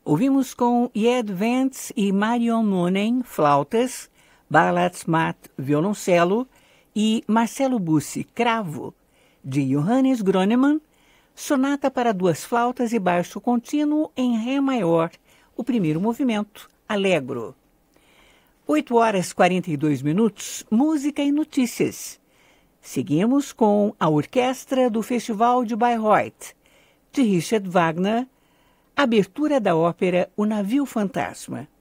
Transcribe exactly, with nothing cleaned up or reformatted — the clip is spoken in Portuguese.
Ouvimos com Ed Vance e Marion Moonen, flautas, Ballats Mat, violoncelo, e Marcelo Bussi, cravo, de Johannes Gronemann, sonata para duas flautas e baixo contínuo em Ré maior, o primeiro movimento, Allegro. oito horas e quarenta e dois minutos, música e notícias. Seguimos com a orquestra do Festival de Bayreuth, de Richard Wagner, abertura da ópera O Navio Fantasma.